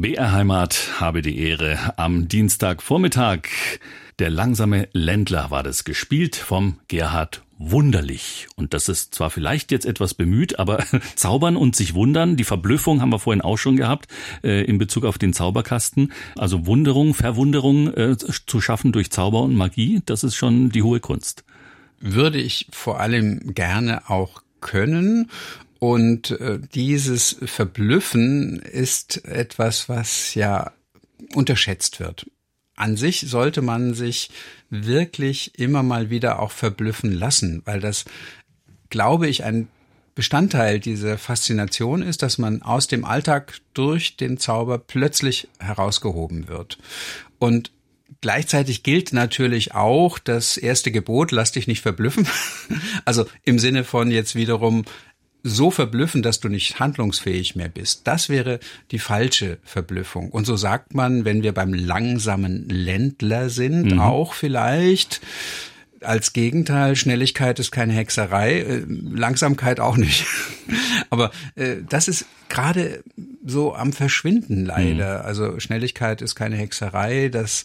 BR Heimat habe die Ehre am Dienstagvormittag. Der langsame Ländler war das, gespielt vom Gerhard Wunderlich. Und das ist zwar vielleicht jetzt etwas bemüht, aber zaubern und sich wundern, die Verblüffung haben wir vorhin auch schon gehabt, in Bezug auf den Zauberkasten. Also Wunderung, Verwunderung zu schaffen durch Zauber und Magie, das ist schon die hohe Kunst. Würde ich vor allem gerne auch können. Und dieses Verblüffen ist etwas, was ja unterschätzt wird. An sich sollte man sich wirklich immer mal wieder auch verblüffen lassen, weil das, glaube ich, ein Bestandteil dieser Faszination ist, dass man aus dem Alltag durch den Zauber plötzlich herausgehoben wird. Und gleichzeitig gilt natürlich auch das erste Gebot, lass dich nicht verblüffen. Also im Sinne von jetzt wiederum so verblüffen, dass du nicht handlungsfähig mehr bist. Das wäre die falsche Verblüffung. Und so sagt man, wenn wir beim langsamen Ländler sind, auch vielleicht als Gegenteil, Schnelligkeit ist keine Hexerei, Langsamkeit auch nicht. Aber das ist gerade so am Verschwinden leider. Also Schnelligkeit ist keine Hexerei. Das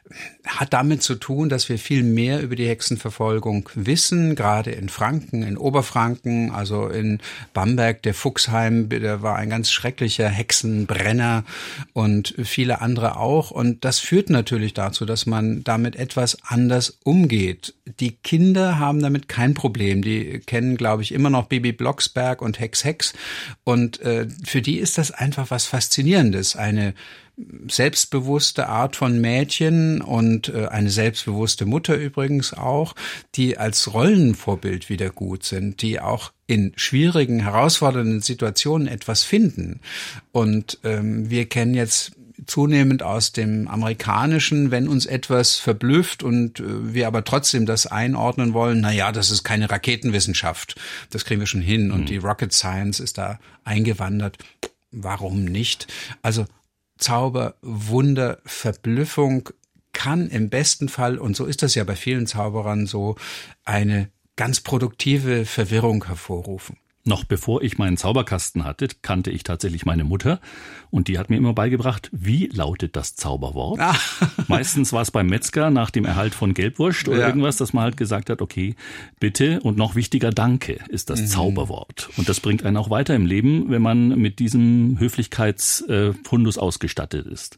hat damit zu tun, dass wir viel mehr über die Hexenverfolgung wissen, gerade in Franken, in Oberfranken, also in Bamberg, der Fuchsheim, der war ein ganz schrecklicher Hexenbrenner und viele andere auch. Und das führt natürlich dazu, dass man damit etwas anders umgeht. Die Kinder haben damit kein Problem. Die kennen, glaube ich, immer noch Bibi Blocksberg und Hex Hex. Und für die ist das einfach was Faszinierendes. Eine selbstbewusste Art von Mädchen und eine selbstbewusste Mutter übrigens auch, die als Rollenvorbild wieder gut sind, die auch in schwierigen, herausfordernden Situationen etwas finden. Und wir kennen jetzt zunehmend aus dem Amerikanischen, wenn uns etwas verblüfft und wir aber trotzdem das einordnen wollen, na ja, das ist keine Raketenwissenschaft, das kriegen wir schon hin und die Rocket Science ist da eingewandert. Warum nicht? Also Zauber, Wunder, Verblüffung kann im besten Fall, und so ist das ja bei vielen Zauberern so, eine ganz produktive Verwirrung hervorrufen. Noch bevor ich meinen Zauberkasten hatte, kannte ich tatsächlich meine Mutter und die hat mir immer beigebracht, wie lautet das Zauberwort. Meistens war es beim Metzger nach dem Erhalt von Gelbwurst oder irgendwas, dass man halt gesagt hat, okay, bitte und noch wichtiger, danke ist das Zauberwort. Und das bringt einen auch weiter im Leben, wenn man mit diesem Höflichkeitsfundus ausgestattet ist.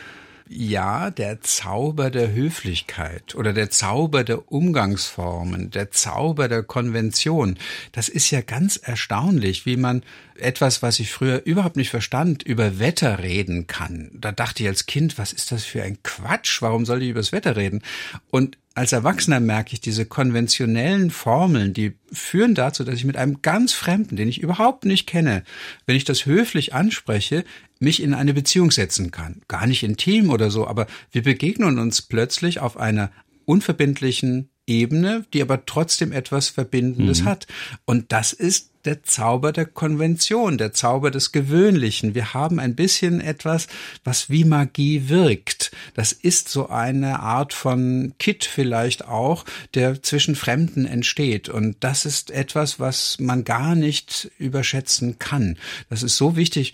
Ja, der Zauber der Höflichkeit oder der Zauber der Umgangsformen, der Zauber der Konvention, das ist ja ganz erstaunlich, wie man etwas, was ich früher überhaupt nicht verstand, über Wetter reden kann. Da dachte ich als Kind, was ist das für ein Quatsch? Warum soll ich über das Wetter reden? Und als Erwachsener merke ich, diese konventionellen Formeln, die führen dazu, dass ich mit einem ganz Fremden, den ich überhaupt nicht kenne, wenn ich das höflich anspreche, mich in eine Beziehung setzen kann. Gar nicht intim oder so, aber wir begegnen uns plötzlich auf einer unverbindlichen Ebene, die aber trotzdem etwas Verbindendes hat. Und das ist der Zauber der Konvention, der Zauber des Gewöhnlichen. Wir haben ein bisschen etwas, was wie Magie wirkt. Das ist so eine Art von Kitt vielleicht auch, der zwischen Fremden entsteht. Und das ist etwas, was man gar nicht überschätzen kann. Das ist so wichtig,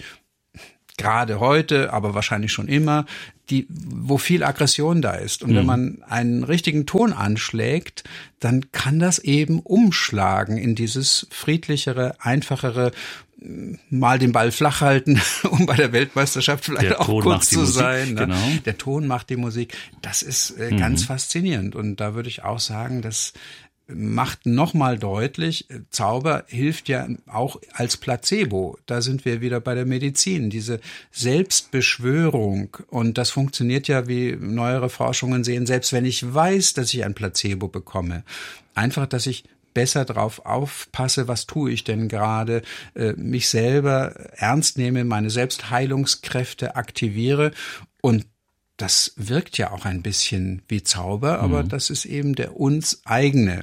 gerade heute, aber wahrscheinlich schon immer, wo viel Aggression da ist. Und wenn man einen richtigen Ton anschlägt, dann kann das eben umschlagen in dieses friedlichere, einfachere, mal den Ball flach halten, um bei der Weltmeisterschaft vielleicht auch kurz zu sein. Ne? Genau. Der Ton macht die Musik. Das ist ganz faszinierend. Und da würde ich auch sagen, dass macht nochmal deutlich, Zauber hilft ja auch als Placebo. Da sind wir wieder bei der Medizin, diese Selbstbeschwörung. Und das funktioniert ja, wie neuere Forschungen sehen, selbst wenn ich weiß, dass ich ein Placebo bekomme. Einfach, dass ich besser drauf aufpasse, was tue ich denn gerade, mich selber ernst nehme, meine Selbstheilungskräfte aktiviere und das wirkt ja auch ein bisschen wie Zauber, aber das ist eben der uns eigene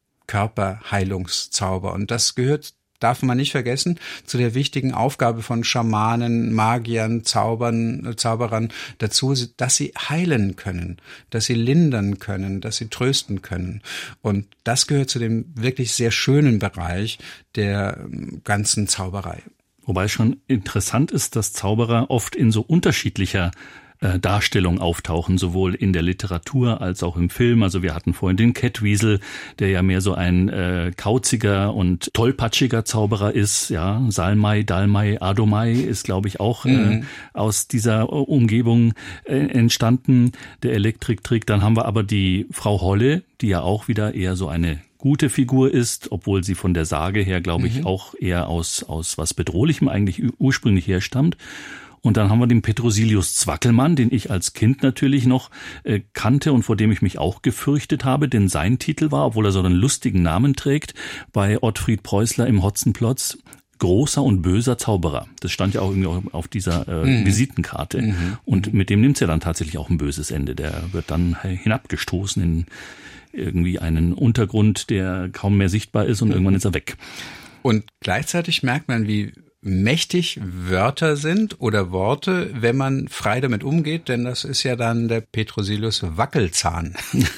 Körperheilungszauber. Und das gehört, darf man nicht vergessen, zu der wichtigen Aufgabe von Schamanen, Magiern, Zauberern dazu, dass sie heilen können, dass sie lindern können, dass sie trösten können. Und das gehört zu dem wirklich sehr schönen Bereich der ganzen Zauberei. Wobei es schon interessant ist, dass Zauberer oft in so unterschiedlicher Darstellung auftauchen, sowohl in der Literatur als auch im Film. Also wir hatten vorhin den Kettwiesel, der ja mehr so ein kauziger und tollpatschiger Zauberer ist. Ja, Salmai, Dalmai, Adomai ist, glaube ich, auch aus dieser Umgebung entstanden, der Elektrik-Trick. Dann haben wir aber die Frau Holle, die ja auch wieder eher so eine gute Figur ist, obwohl sie von der Sage her, glaube ich, auch eher aus was Bedrohlichem eigentlich ursprünglich herstammt. Und dann haben wir den Petrosilius Zwackelmann, den ich als Kind natürlich noch kannte und vor dem ich mich auch gefürchtet habe, denn sein Titel war, obwohl er so einen lustigen Namen trägt, bei Ottfried Preußler im Hotzenplotz, großer und böser Zauberer. Das stand ja auch irgendwie auf dieser Visitenkarte. Und mit dem nimmt es ja dann tatsächlich auch ein böses Ende. Der wird dann hinabgestoßen in irgendwie einen Untergrund, der kaum mehr sichtbar ist und irgendwann ist er weg. Und gleichzeitig merkt man, wie mächtig Wörter sind oder Worte, wenn man frei damit umgeht, denn das ist ja dann der Petrosilius Wackelzahn.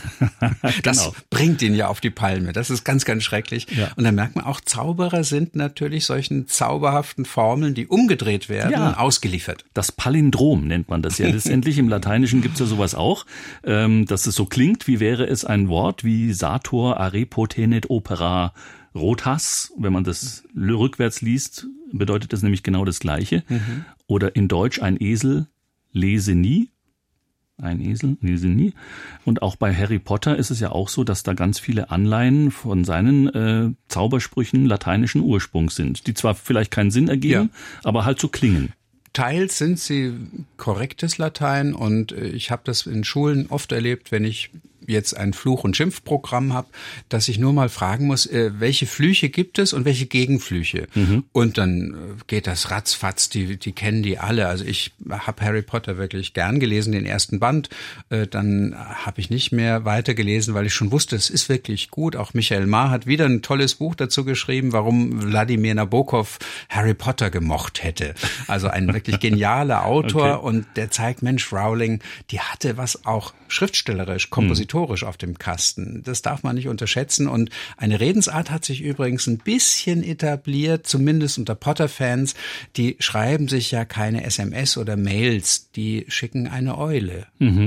Das genau. Bringt ihn ja auf die Palme. Das ist ganz, ganz schrecklich. Ja. Und dann merkt man auch, Zauberer sind natürlich solchen zauberhaften Formeln, die umgedreht werden, ausgeliefert. Das Palindrom nennt man das ja. Letztendlich im Lateinischen gibt's ja sowas auch, dass es so klingt, wie wäre es ein Wort wie Sator arepotenet opera rotas. Wenn man das rückwärts liest, bedeutet das nämlich genau das Gleiche. Oder in Deutsch ein Esel lese nie. Ein Esel lese nie. Und auch bei Harry Potter ist es ja auch so, dass da ganz viele Anleihen von seinen Zaubersprüchen lateinischen Ursprungs sind, die zwar vielleicht keinen Sinn ergeben, aber halt so klingen. Teils sind sie korrektes Latein und ich habe das in Schulen oft erlebt, wenn ich jetzt ein Fluch- und Schimpfprogramm habe, dass ich nur mal fragen muss, welche Flüche gibt es und welche Gegenflüche. Und dann geht das ratzfatz, die kennen die alle. Also ich habe Harry Potter wirklich gern gelesen, den ersten Band. Dann habe ich nicht mehr weitergelesen, weil ich schon wusste, es ist wirklich gut. Auch Michael Mahr hat wieder ein tolles Buch dazu geschrieben, warum Wladimir Nabokov Harry Potter gemocht hätte. Also ein wirklich genialer Autor und der zeigt, Mensch, Rowling, die hatte was auch schriftstellerisch, kompositorisch auf dem Kasten. Das darf man nicht unterschätzen. Und eine Redensart hat sich übrigens ein bisschen etabliert, zumindest unter Potter-Fans. Die schreiben sich ja keine SMS oder Mails, die schicken eine Eule.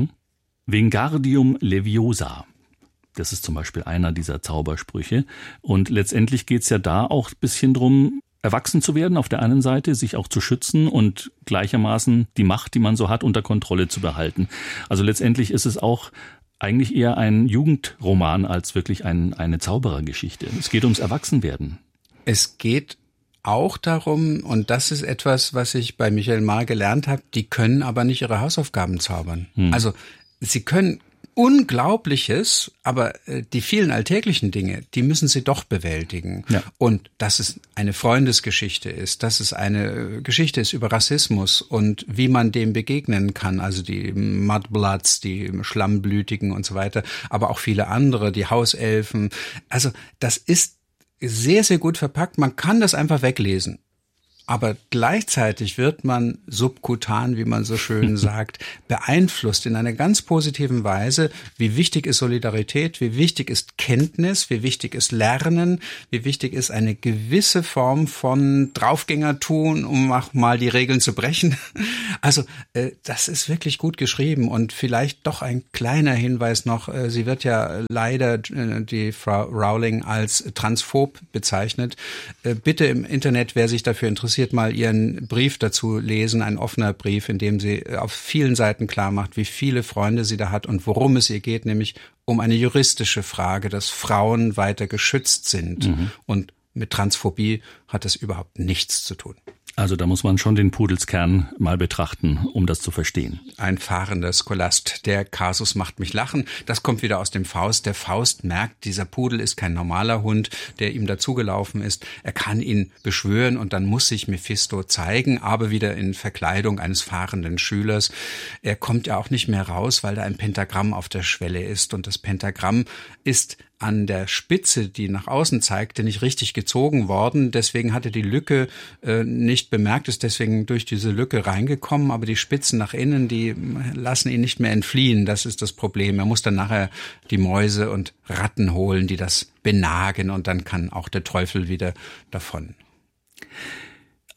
Wingardium Leviosa. Das ist zum Beispiel einer dieser Zaubersprüche. Und letztendlich geht's ja da auch ein bisschen drum, erwachsen zu werden auf der einen Seite, sich auch zu schützen und gleichermaßen die Macht, die man so hat, unter Kontrolle zu behalten. Also letztendlich ist es auch eigentlich eher ein Jugendroman als wirklich eine Zauberergeschichte. Es geht ums Erwachsenwerden. Es geht auch darum, und das ist etwas, was ich bei Michael Mahr gelernt habe, die können aber nicht ihre Hausaufgaben zaubern. Also sie können Unglaubliches, aber die vielen alltäglichen Dinge, die müssen sie doch bewältigen. Ja. Und dass es eine Freundesgeschichte ist, dass es eine Geschichte ist über Rassismus und wie man dem begegnen kann, also die Mudbloods, die Schlammblütigen und so weiter, aber auch viele andere, die Hauselfen. Also das ist sehr, sehr gut verpackt. Man kann das einfach weglesen. Aber gleichzeitig wird man subkutan, wie man so schön sagt, beeinflusst in einer ganz positiven Weise. Wie wichtig ist Solidarität, wie wichtig ist Kenntnis, wie wichtig ist Lernen, wie wichtig ist eine gewisse Form von Draufgängertun, um auch mal die Regeln zu brechen. Also das ist wirklich gut geschrieben und vielleicht doch ein kleiner Hinweis noch. Sie wird ja leider, die Frau Rowling, als transphob bezeichnet. Bitte im Internet, wer sich dafür interessiert, mal ihren Brief dazu lesen, ein offener Brief, in dem sie auf vielen Seiten klar macht, wie viele Freunde sie da hat und worum es ihr geht, nämlich um eine juristische Frage, dass Frauen weiter geschützt sind. Und mit Transphobie hat das überhaupt nichts zu tun. Also da muss man schon den Pudelskern mal betrachten, um das zu verstehen. Ein fahrender Scholast. Der Kasus macht mich lachen. Das kommt wieder aus dem Faust. Der Faust merkt, dieser Pudel ist kein normaler Hund, der ihm dazugelaufen ist. Er kann ihn beschwören und dann muss sich Mephisto zeigen, aber wieder in Verkleidung eines fahrenden Schülers. Er kommt ja auch nicht mehr raus, weil da ein Pentagramm auf der Schwelle ist. Und das Pentagramm ist an der Spitze, die nach außen zeigte, nicht richtig gezogen worden. Deswegen hatte die Lücke nicht bemerkt, ist deswegen durch diese Lücke reingekommen. Aber die Spitzen nach innen, die lassen ihn nicht mehr entfliehen. Das ist das Problem. Er muss dann nachher die Mäuse und Ratten holen, die das benagen. Und dann kann auch der Teufel wieder davon.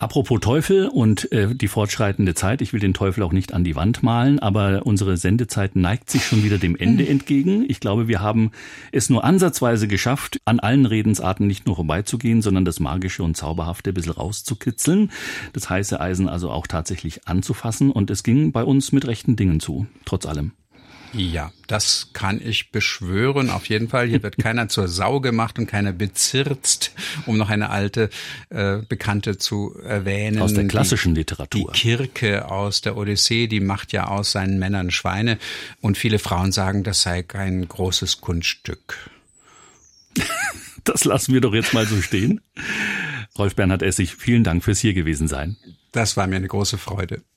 Apropos Teufel und die fortschreitende Zeit. Ich will den Teufel auch nicht an die Wand malen, aber unsere Sendezeit neigt sich schon wieder dem Ende entgegen. Ich glaube, wir haben es nur ansatzweise geschafft, an allen Redensarten nicht nur vorbeizugehen, sondern das Magische und Zauberhafte ein bisschen rauszukitzeln. Das heiße Eisen also auch tatsächlich anzufassen. Und es ging bei uns mit rechten Dingen zu, trotz allem. Ja, das kann ich beschwören. Auf jeden Fall. Hier wird keiner zur Sau gemacht und keiner bezirzt, um noch eine alte Bekannte zu erwähnen. Aus der klassischen Literatur. Die Kirke aus der Odyssee, die macht ja aus seinen Männern Schweine. Und viele Frauen sagen, das sei kein großes Kunststück. Das lassen wir doch jetzt mal so stehen. Rolf Bernhard Essig, vielen Dank fürs hier gewesen sein. Das war mir eine große Freude.